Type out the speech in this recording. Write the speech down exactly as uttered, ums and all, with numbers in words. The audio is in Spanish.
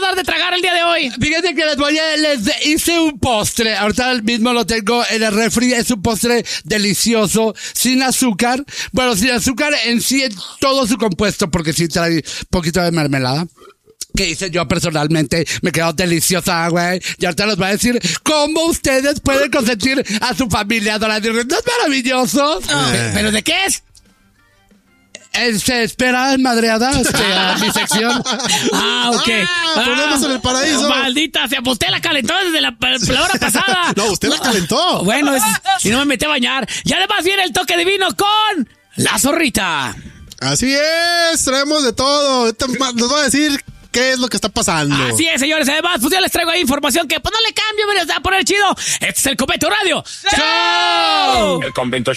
dar de tragar el día de hoy? Fíjate que les voy a, les hice un postre. Ahorita mismo lo tengo en el refri. Es un postre delicioso, sin azúcar. Bueno, sin azúcar en sí, en todo su compuesto, porque sí trae poquito de mermelada. Que hice yo personalmente, me quedó deliciosa, güey. Y ahorita les voy a decir cómo ustedes pueden consentir a su familia durante retos maravillosos. Oh, ¿pero de qué es? Eh, se espera en madreadas a mi sección. Ah, ok. Ah, problemas en el paraíso. Maldita sea, pues usted la calentó desde la, la hora pasada. No, usted la calentó. Bueno, es, y no me metí a bañar. Y además viene el toque divino con la zorrita. Así es, traemos de todo. Nos va a decir qué es lo que está pasando. Así es, señores. Además, pues yo les traigo ahí información que pues no le cambio, pero se va a poner chido. Este es el Convento Radio. ¡Chao! El Convento